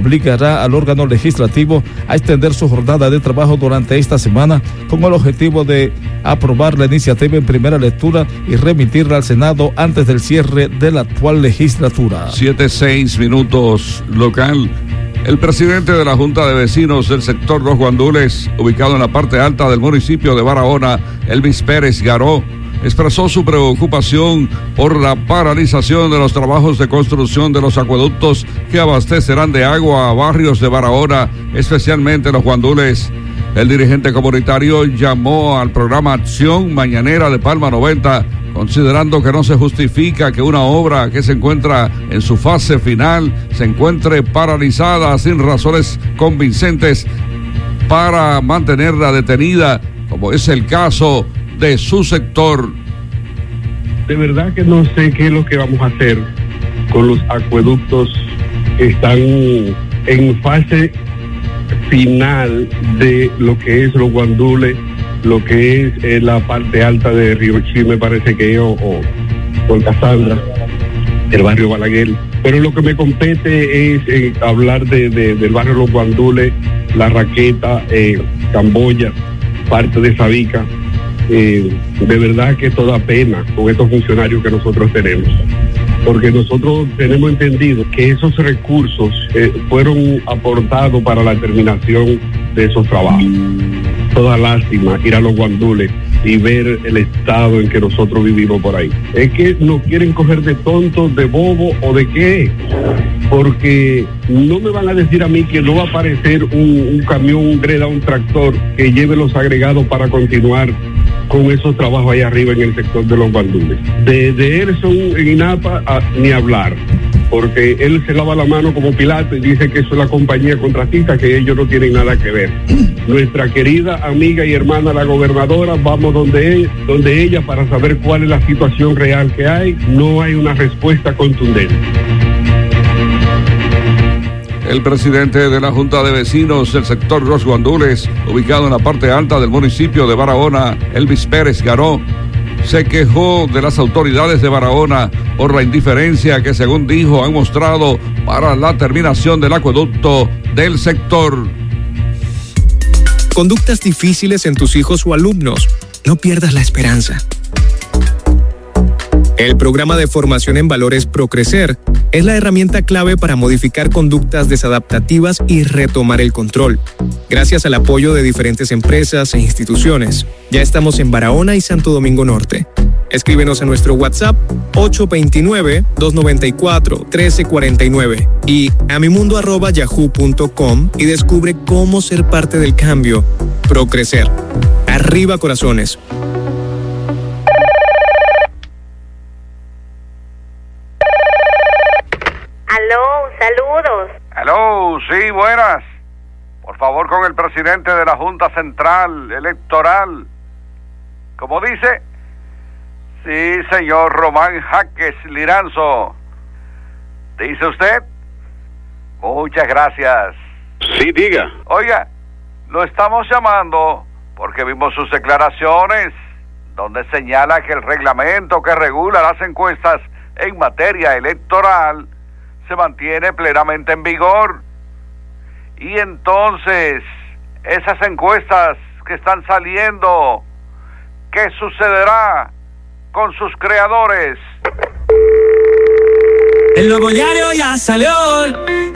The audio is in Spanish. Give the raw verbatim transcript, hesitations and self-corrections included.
obligará al órgano legislativo a extender su jornada de trabajo durante esta semana con el objetivo de aprobar la iniciativa en primera lectura y remitirla al Senado antes del cierre de la actual legislatura. Siete, seis minutos local. El presidente de la Junta de Vecinos del sector Los Guandules, ubicado en la parte alta del municipio de Barahona, Elvis Pérez Garó, expresó su preocupación por la paralización de los trabajos de construcción de los acueductos que abastecerán de agua a barrios de Barahona, especialmente Los Guandules. El dirigente comunitario llamó al programa Acción Mañanera de Palma noventa, considerando que no se justifica que una obra que se encuentra en su fase final se encuentre paralizada sin razones convincentes para mantenerla detenida, como es el caso de su sector. De verdad que no sé qué es lo que vamos a hacer con los acueductos que están en fase final de lo que es Los Guandules, lo que es eh, la parte alta de Río Chi, me parece que yo, o con Casandra, el barrio Balaguer. Pero lo que me compete es eh, hablar de, de, del barrio Los Guandules, La Raqueta, eh, Camboya, parte de Sabica. Eh, de verdad que toda pena con estos funcionarios que nosotros tenemos, porque nosotros tenemos entendido que esos recursos eh, fueron aportados para la terminación de esos trabajos. Toda lástima ir a Los Guandules y ver el estado en que nosotros vivimos por ahí. Es que nos quieren coger de tontos, de bobo o de qué, porque no me van a decir a mí que no va a aparecer un, un camión, un greda, un tractor que lleve los agregados para continuar con esos trabajos ahí arriba en el sector de Los Guandules. De, de Erson en INAPA a, ni hablar, porque él se lava la mano como Pilato y dice que eso es la compañía contratista, que ellos no tienen nada que ver. Nuestra querida amiga y hermana la gobernadora, vamos donde, él, donde ella para saber cuál es la situación real que hay. No hay una respuesta contundente. El presidente de la Junta de Vecinos del sector Los Guandules, ubicado en la parte alta del municipio de Barahona, Elvis Pérez Garó, se quejó de las autoridades de Barahona por la indiferencia que, según dijo, han mostrado para la terminación del acueducto del sector. Conductas difíciles en tus hijos o alumnos. No pierdas la esperanza. El programa de formación en valores Procrecer es la herramienta clave para modificar conductas desadaptativas y retomar el control. Gracias al apoyo de diferentes empresas e instituciones, ya estamos en Barahona y Santo Domingo Norte. Escríbenos a nuestro WhatsApp ocho dos nueve, dos nueve cuatro, uno tres cuatro nueve y a mimundo arroba yahoo punto com y descubre cómo ser parte del cambio. Procrecer. Arriba corazones. Aló, saludos. Aló, sí, buenas. Por favor, con el presidente de la Junta Central Electoral. ¿Cómo dice? Sí, señor Román Jaques Liranzo. ¿Dice usted? Muchas gracias. Sí, diga. Oiga, lo estamos llamando porque vimos sus declaraciones donde señala que el reglamento que regula las encuestas en materia electoral se mantiene plenamente en vigor. Y entonces, esas encuestas que están saliendo, ¿qué sucederá con sus creadores? El nuevo diario ya salió.